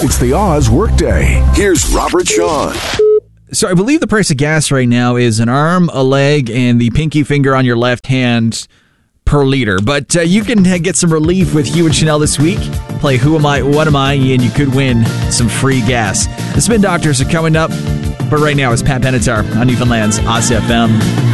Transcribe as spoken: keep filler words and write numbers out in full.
It's the Oz Workday. Here's Robert Sean. So I believe the price of gas right now is an arm, a leg, and the pinky finger on your left hand per liter. But uh, you can uh, get some relief with Hugh and Chanel this week. Play Who Am I, What Am I, and you could win some free gas. The Spin Doctors are coming up, but right now it's Pat Benatar on Newfoundland's Oz F M.